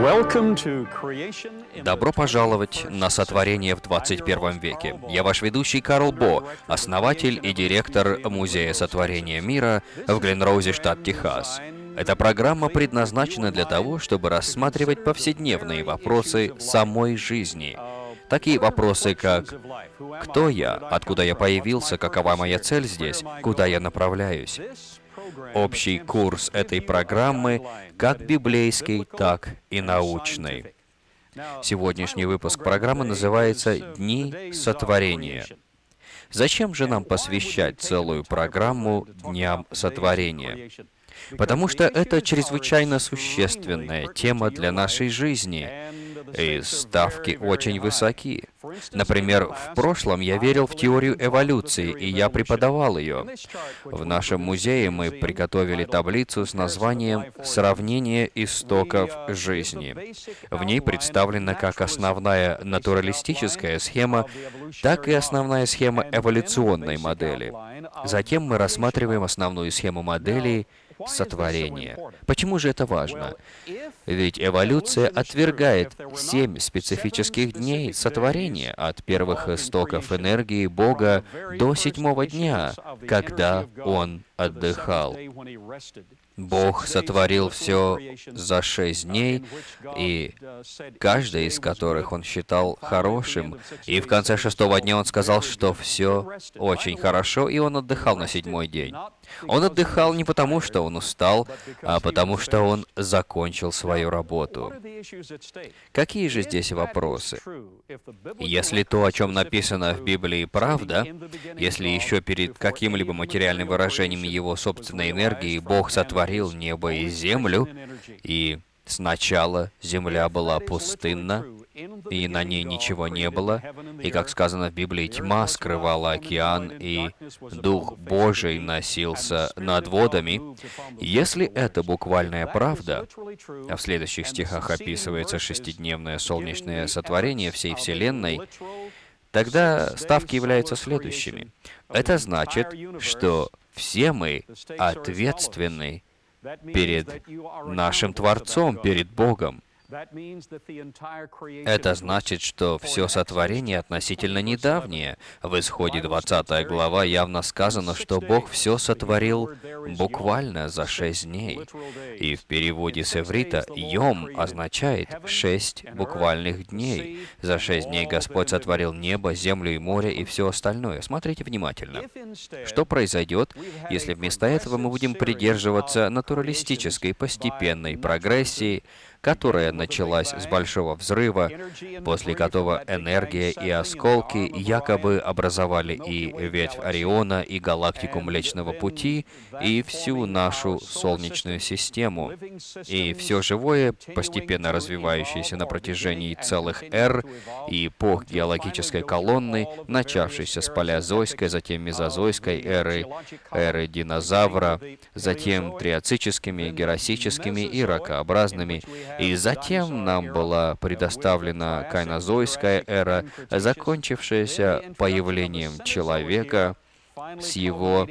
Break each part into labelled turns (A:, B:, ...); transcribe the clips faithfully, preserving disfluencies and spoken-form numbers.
A: Добро пожаловать на сотворение в двадцать первом веке. Я ваш ведущий Карл Бо, основатель и директор Музея сотворения мира в Гленроузе, штат Техас. Эта программа предназначена для того, чтобы рассматривать повседневные вопросы самой жизни. Такие вопросы, как «Кто я?», «Откуда я появился?», «Какова моя цель здесь?», «Куда я направляюсь?». Общий курс этой программы как библейский, так и научный. Сегодняшний выпуск программы называется «Дни сотворения». Зачем же нам посвящать целую программу Дням сотворения? Потому что это чрезвычайно существенная тема для нашей жизни, и ставки очень высоки. Например, в прошлом я верил в теорию эволюции, и я преподавал ее. В нашем музее мы приготовили таблицу с названием «Сравнение истоков жизни». В ней представлена как основная натуралистическая схема, так и основная схема эволюционной модели. Затем мы рассматриваем основную схему модели сотворения. Почему же это важно? Ведь эволюция отвергает семь специфических дней сотворения, от первых истоков энергии Бога до седьмого дня, когда Он отдыхал. Бог сотворил все за шесть дней, и каждый из которых Он считал хорошим. И в конце шестого дня Он сказал, что все очень хорошо, и Он отдыхал на седьмой день. Он отдыхал не потому, что Он устал, а потому, что Он закончил свою работу. Какие же здесь вопросы? Если то, о чем написано в Библии, правда, если еще перед каким-либо материальным выражением Его собственной энергии Бог сотворил небо и землю, и сначала земля была пустынна, и на ней ничего не было, и, как сказано в Библии, тьма скрывала океан, и Дух Божий носился над водами. Если это буквальная правда, а в следующих стихах описывается шестидневное солнечное сотворение всей Вселенной, тогда ставки являются следующими. Это значит, что все мы ответственны перед нашим Творцом, перед Богом. Это значит, что все сотворение относительно недавнее. В Исходе двадцатой глава явно сказано, что Бог все сотворил буквально за шесть дней. И в переводе с иврита «йом» означает «шесть буквальных дней». За шесть дней Господь сотворил небо, землю и море и все остальное. Смотрите внимательно. Что произойдет, если вместо этого мы будем придерживаться натуралистической постепенной прогрессии, которая началась с Большого Взрыва, после которого энергия и осколки якобы образовали и ветвь Ориона, и галактику Млечного Пути, и всю нашу Солнечную систему. И все живое, постепенно развивающееся на протяжении целых эр и эпох геологической колонны, начавшейся с палеозойской, затем мезозойской эры, эры динозавра, затем триацическими, герасическими и ракообразными. И затем нам была предоставлена кайнозойская эра, закончившаяся появлением человека с его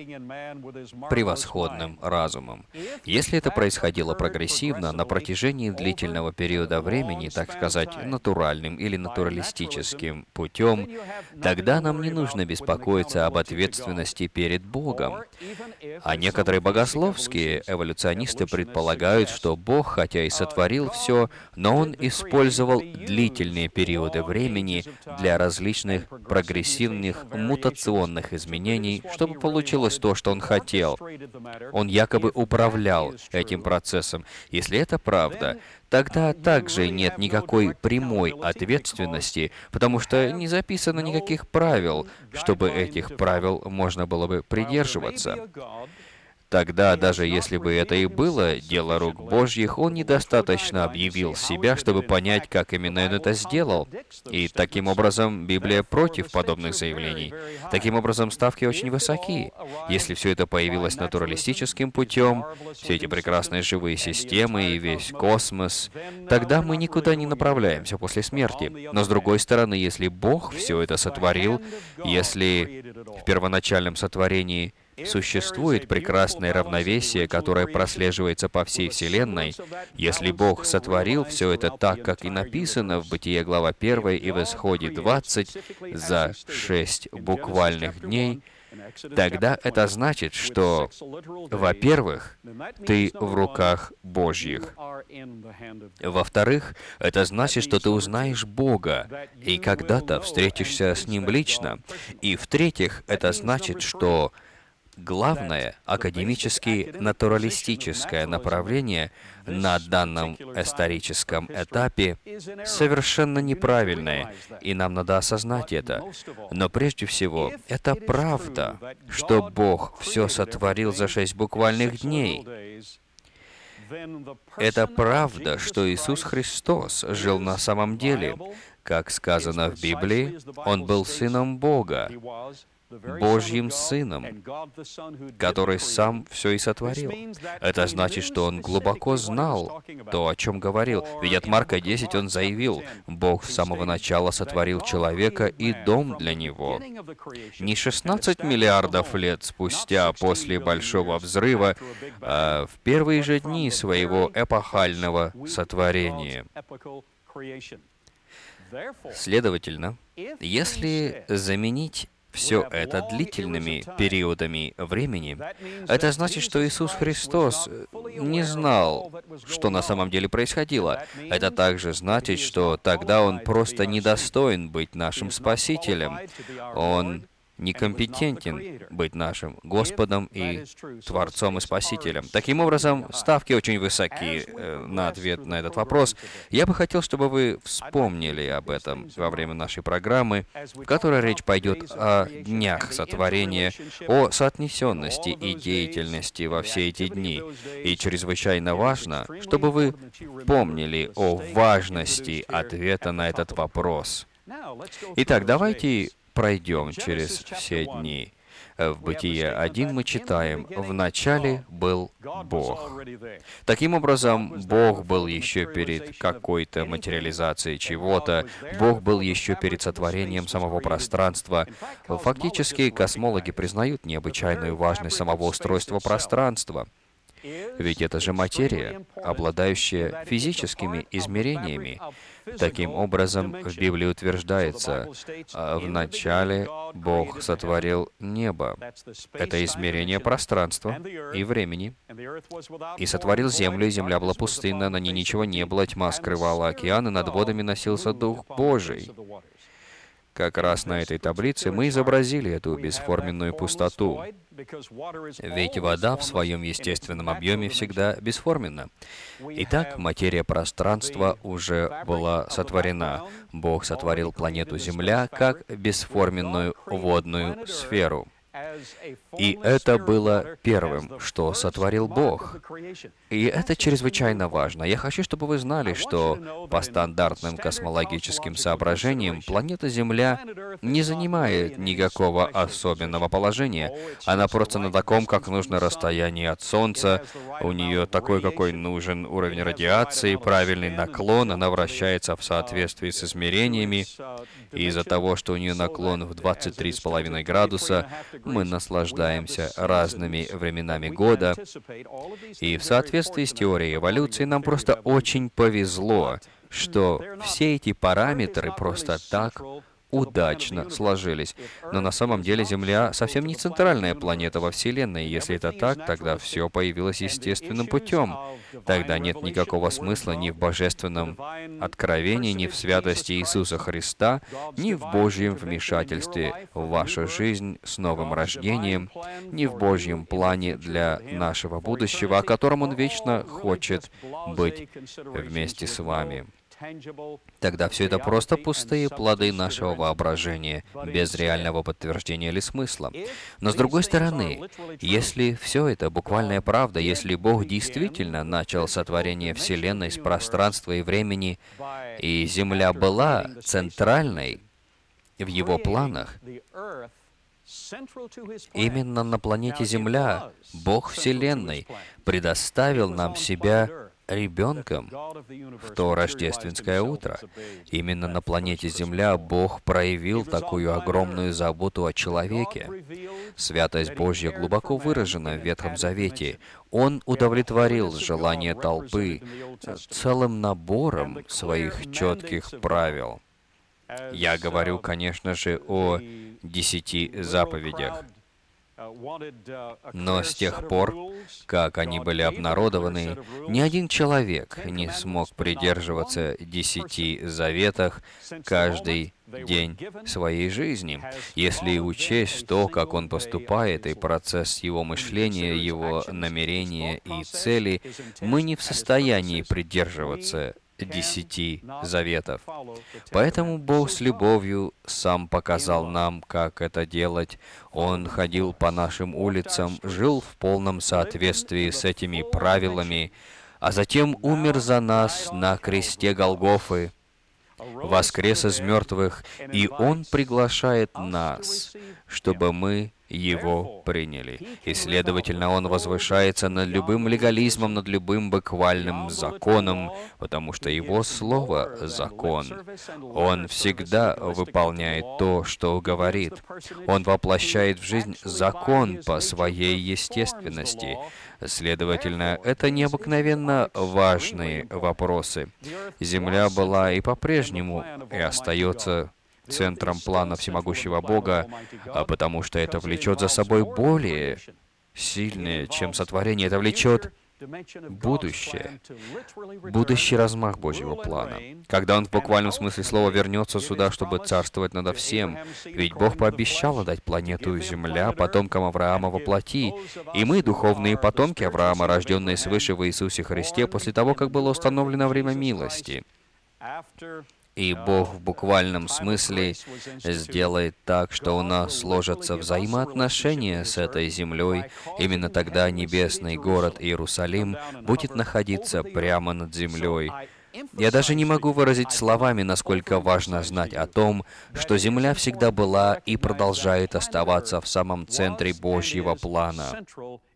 A: превосходным разумом. Если это происходило прогрессивно, на протяжении длительного периода времени, так сказать, натуральным или натуралистическим путем, тогда нам не нужно беспокоиться об ответственности перед Богом. А некоторые богословские эволюционисты предполагают, что Бог, хотя и сотворил все, но Он использовал длительные периоды времени для различных прогрессивных мутационных изменений, чтобы получилось то, что Он хотел. Он якобы управлял этим процессом. Если это правда, тогда также нет никакой прямой ответственности, потому что не записано никаких правил, чтобы этих правил можно было бы придерживаться. Тогда, даже если бы это и было дело рук Божьих, Он недостаточно объявил себя, чтобы понять, как именно Он это сделал. И таким образом Библия против подобных заявлений. Таким образом, ставки очень высоки. Если все это появилось натуралистическим путем, все эти прекрасные живые системы и весь космос, тогда мы никуда не направляемся после смерти. Но с другой стороны, если Бог все это сотворил, если в первоначальном сотворении Существует прекрасное равновесие, которое прослеживается по всей Вселенной. Если Бог сотворил все это так, как и написано в Бытие глава первая и в Исходе двадцать за шесть буквальных дней, тогда это значит, что, во-первых, ты в руках Божьих. Во-вторых, это значит, что ты узнаешь Бога и когда-то встретишься с Ним лично. И в-третьих, это значит, что главное академически натуралистическое направление на данном историческом этапе совершенно неправильное, и нам надо осознать это. Но прежде всего, это правда, что Бог все сотворил за шесть буквальных дней. Это правда, что Иисус Христос жил на самом деле. Как сказано в Библии, Он был Сыном Бога, Божьим Сыном, который Сам все и сотворил. Это значит, что Он глубоко знал то, о чем говорил. Ведь от Марка десять Он заявил: «Бог с самого начала сотворил человека и дом для него». Не шестнадцать миллиардов лет спустя после Большого Взрыва, а в первые же дни своего эпохального сотворения. Следовательно, если заменить все это длительными периодами времени, это значит, что Иисус Христос не знал, что на самом деле происходило. Это также значит, что тогда Он просто недостоин быть нашим Спасителем. Он некомпетентен быть нашим Господом и Творцом и Спасителем. Таким образом, ставки очень высоки э, на ответ на этот вопрос. Я бы хотел, чтобы вы вспомнили об этом во время нашей программы, в которой речь пойдет о днях сотворения, о соотнесенности и деятельности во все эти дни. И чрезвычайно важно, чтобы вы помнили о важности ответа на этот вопрос. Итак, давайте пройдем через все дни. В Бытие один мы читаем: «В начале был Бог». Таким образом, Бог был еще перед какой-то материализацией чего-то, Бог был еще перед сотворением самого пространства. Фактически, космологи признают необычайную важность самого устройства пространства. Ведь это же материя, обладающая физическими измерениями. Таким образом, в Библии утверждается: «В начале Бог сотворил небо». Это измерение пространства и времени. «И сотворил землю, и земля была пустынна, на ней ничего не было, тьма скрывала океан, и над водами носился Дух Божий». Как раз на этой таблице мы изобразили эту бесформенную пустоту. Ведь вода в своем естественном объеме всегда бесформенна. Итак, материя пространства уже была сотворена. Бог сотворил планету Земля как бесформенную водную сферу. И это было первым, что сотворил Бог. И это чрезвычайно важно. Я хочу, чтобы вы знали, что по стандартным космологическим соображениям планета Земля не занимает никакого особенного положения. Она просто на таком, как нужно, расстоянии от Солнца. У нее такой, какой нужен уровень радиации, правильный наклон. Она вращается в соответствии с измерениями. И из-за того, что у нее наклон в двадцать три с половиной градуса, мы наслаждаемся разными временами года. И в соответствии с теорией эволюции нам просто очень повезло, что все эти параметры просто так удачно сложились. Но на самом деле Земля совсем не центральная планета во Вселенной. Если это так, тогда все появилось естественным путем. Тогда нет никакого смысла ни в божественном откровении, ни в святости Иисуса Христа, ни в Божьем вмешательстве в вашу жизнь с новым рождением, ни в Божьем плане для нашего будущего, о котором Он вечно хочет быть вместе с вами. Тогда все это просто пустые плоды нашего воображения, без реального подтверждения или смысла. Но с другой стороны, если все это буквальная правда, если Бог действительно начал сотворение Вселенной с пространства и времени, и Земля была центральной в Его планах, именно на планете Земля Бог Вселенной предоставил нам себя ребенком в то рождественское утро. Именно на планете Земля Бог проявил такую огромную заботу о человеке. Святость Божья глубоко выражена в Ветхом Завете. Он удовлетворил желание толпы целым набором своих четких правил. Я говорю, конечно же, о десяти заповедях. Но с тех пор, как они были обнародованы, ни один человек не смог придерживаться десяти заветах каждый день своей жизни. Если учесть то, как он поступает, и процесс его мышления, его намерения и цели, мы не в состоянии придерживаться десяти заветов. Поэтому Бог с любовью сам показал нам, как это делать. Он ходил по нашим улицам, жил в полном соответствии с этими правилами, а затем умер за нас на кресте Голгофы, воскрес из мертвых, и Он приглашает нас, чтобы мы Его приняли. И, следовательно, Он возвышается над любым легализмом, над любым буквальным законом, потому что Его Слово — закон. Он всегда выполняет то, что говорит. Он воплощает в жизнь закон по своей естественности. Следовательно, это необыкновенно важные вопросы. Земля была и по-прежнему и остается центром плана всемогущего Бога, а потому что это влечет за собой более сильное, чем сотворение. Это влечет будущее, будущий размах Божьего плана, когда Он в буквальном смысле слова вернется сюда, чтобы царствовать надо всем. Ведь Бог пообещал отдать планету Земля потомкам Авраама во плоти, и мы, духовные потомки Авраама, рожденные свыше в Иисусе Христе, после того, как было установлено время милости. И Бог в буквальном смысле сделает так, что у нас сложатся взаимоотношения с этой землей. Именно тогда небесный город Иерусалим будет находиться прямо над землей. Я даже не могу выразить словами, насколько важно знать о том, что земля всегда была и продолжает оставаться в самом центре Божьего плана.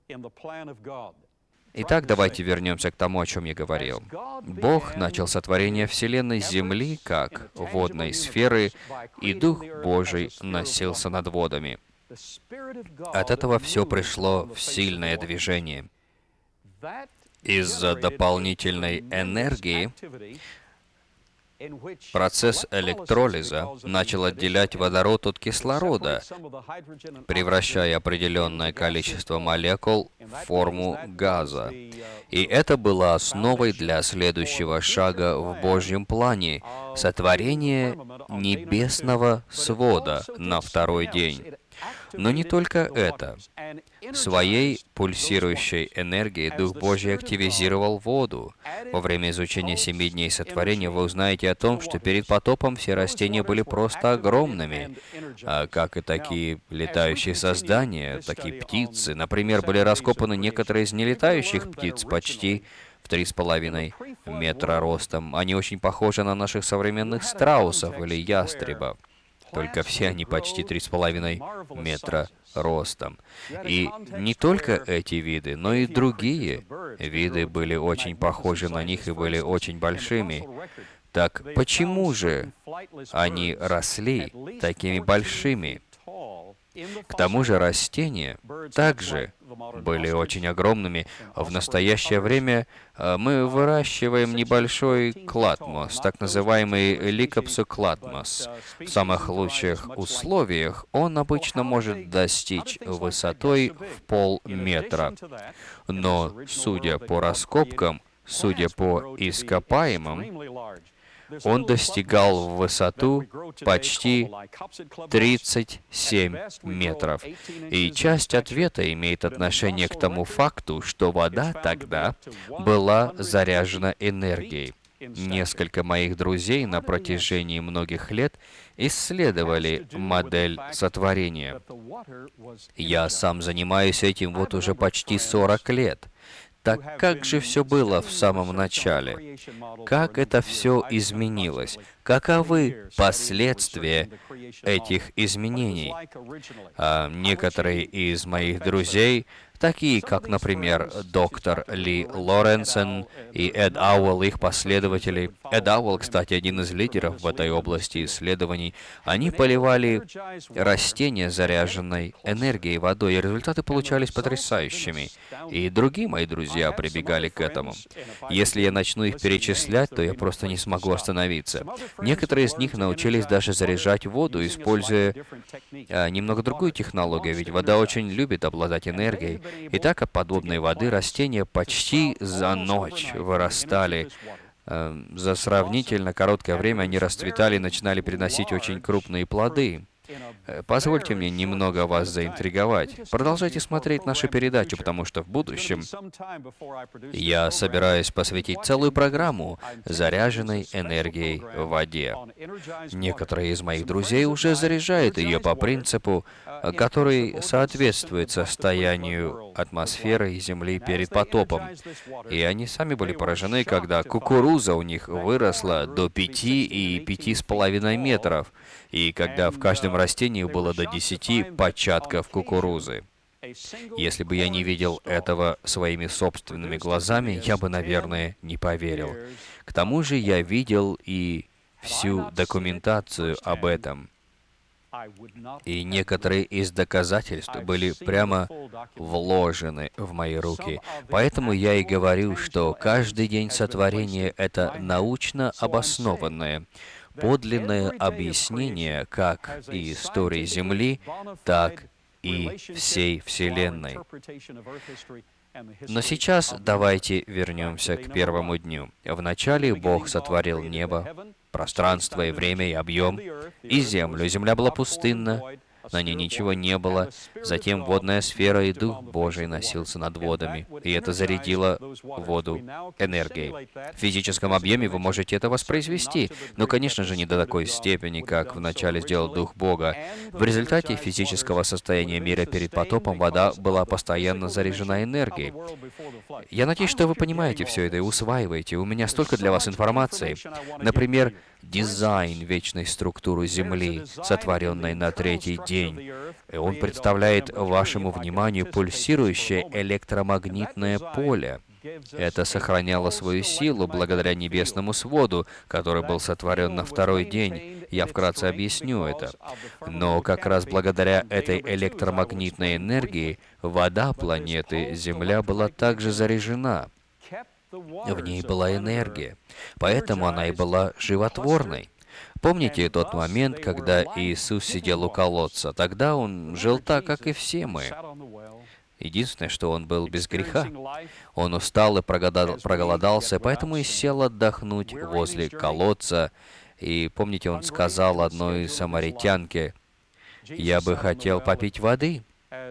A: Итак, давайте вернемся к тому, о чем я говорил. Бог начал сотворение Вселенной с Земли как водной сферы, и Дух Божий носился над водами. От этого все пришло в сильное движение. Из-за дополнительной энергии процесс электролиза начал отделять водород от кислорода, превращая определенное количество молекул в форму газа. И это было основой для следующего шага в Божьем плане — сотворение небесного свода на второй день. Но не только это. Своей пульсирующей энергией Дух Божий активизировал воду. Во время изучения семи дней сотворения вы узнаете о том, что перед потопом все растения были просто огромными, а как и такие летающие создания, такие птицы. Например, были раскопаны некоторые из нелетающих птиц почти в три с половиной метра ростом. Они очень похожи на наших современных страусов или ястребов. Только все они почти три с половиной метра ростом. И не только эти виды, но и другие виды были очень похожи на них и были очень большими. Так почему же они росли такими большими? К тому же растения также были очень огромными. В настоящее время мы выращиваем небольшой клатмос, так называемый ликопсоклатмос. В самых лучших условиях он обычно может достичь высотой в полметра. Но, судя по раскопкам, судя по ископаемым, он достигал в высоту почти тридцать семь метров. И часть ответа имеет отношение к тому факту, что вода тогда была заряжена энергией. Несколько моих друзей на протяжении многих лет исследовали модель сотворения. Я сам занимаюсь этим вот уже почти сорок лет. Так как же все было в самом начале? Как это все изменилось? Каковы последствия этих изменений? А некоторые из моих друзей такие как, например, доктор Ли Лоренсен и Эд Ауэлл, их последователи. Эд Ауэлл, кстати, один из лидеров в этой области исследований. Они поливали растения заряженной энергией, водой, и результаты получались потрясающими. И другие мои друзья прибегали к этому. Если я начну их перечислять, то я просто не смогу остановиться. Некоторые из них научились даже заряжать воду, используя а, немного другую технологию, ведь вода очень любит обладать энергией. И так от подобной воды растения почти за ночь вырастали. А, за сравнительно короткое время они расцветали и начинали приносить очень крупные плоды. Позвольте мне немного вас заинтриговать. Продолжайте смотреть нашу передачу, потому что в будущем я собираюсь посвятить целую программу заряженной энергией в воде. Некоторые из моих друзей уже заряжают ее по принципу, который соответствует состоянию атмосферы и Земли перед потопом. И они сами были поражены, когда кукуруза у них выросла до пяти и пяти с половиной метров, и когда в каждом растении было до десяти початков кукурузы. Если бы я не видел этого своими собственными глазами, я бы, наверное, не поверил. К тому же я видел и всю документацию об этом. И некоторые из доказательств были прямо вложены в мои руки. Поэтому я и говорю, что каждый день сотворения — это научно обоснованное, подлинное объяснение как и истории Земли, так и всей Вселенной. Но сейчас давайте вернемся к первому дню. Вначале Бог сотворил небо, пространство и время и объем, и землю. Земля была пустынна, на ней ничего не было. Затем водная сфера и Дух Божий носился над водами, и это зарядило воду энергией. В физическом объеме вы можете это воспроизвести, но, конечно же, не до такой степени, как вначале сделал Дух Бога. В результате физического состояния мира перед потопом вода была постоянно заряжена энергией. Я надеюсь, что вы понимаете все это и усваиваете. У меня столько для вас информации. Например, дизайн вечной структуры Земли, сотворенной на третий день. И он представляет вашему вниманию пульсирующее электромагнитное поле. Это сохраняло свою силу благодаря небесному своду, который был сотворен на второй день. Я вкратце объясню это. Но как раз благодаря этой электромагнитной энергии вода планеты Земля была также заряжена. В ней была энергия, поэтому она и была животворной. Помните тот момент, когда Иисус сидел у колодца? Тогда Он жил так, как и все мы. Единственное, что Он был без греха. Он устал и проголодался, поэтому и сел отдохнуть возле колодца. И помните, Он сказал одной самаритянке: «Я бы хотел попить воды».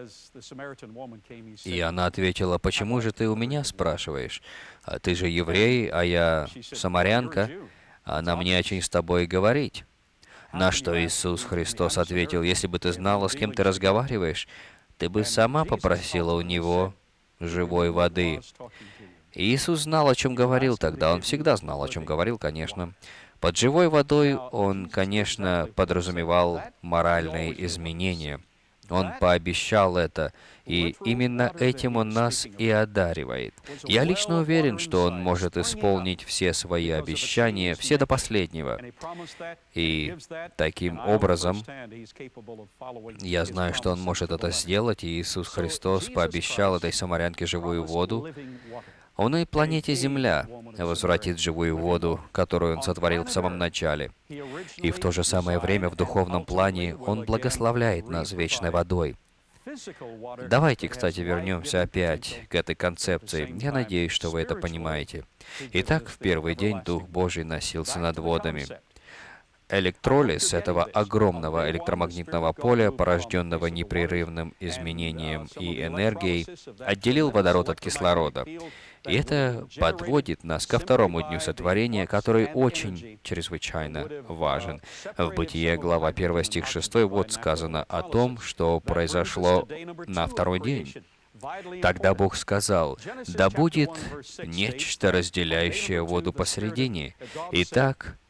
A: И она ответила: «Почему же ты у меня спрашиваешь? Ты же еврей, а я самарянка, а нам не о чем с тобой говорить». На что Иисус Христос ответил: «Если бы ты знала, с кем ты разговариваешь, ты бы сама попросила у Него живой воды». И Иисус знал, о чем говорил тогда. Он всегда знал, о чем говорил, конечно. Под живой водой Он, конечно, подразумевал моральные изменения. Он пообещал это, и именно этим Он нас и одаривает. Я лично уверен, что Он может исполнить все свои обещания, все до последнего. И таким образом, я знаю, что Он может это сделать, и Иисус Христос пообещал этой самарянке живую воду. Он и планете Земля возвратит живую воду, которую Он сотворил в самом начале. И в то же самое время в духовном плане Он благословляет нас вечной водой. Давайте, кстати, вернемся опять к этой концепции. Я надеюсь, что вы это понимаете. Итак, в первый день Дух Божий носился над водами. Электролиз этого огромного электромагнитного поля, порожденного непрерывным изменением и энергией, отделил водород от кислорода. И это подводит нас ко второму дню сотворения, который очень чрезвычайно важен. В Бытие, глава первая, стих шестой, вот сказано о том, что произошло на второй день. Тогда Бог сказал: «Да будет нечто, разделяющее воду посредине». Итак,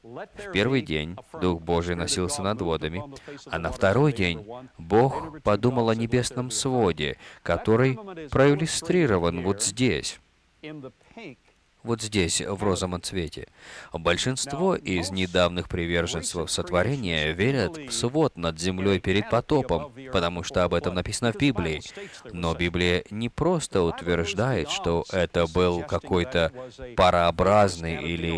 A: В первый день Дух Божий носился над водами, а на второй день Бог подумал о небесном своде, который проиллюстрирован вот здесь. Вот здесь, в розовом цвете. Большинство из недавних приверженцев сотворения верят в свод над землей перед потопом, потому что об этом написано в Библии. Но Библия не просто утверждает, что это был какой-то парообразный или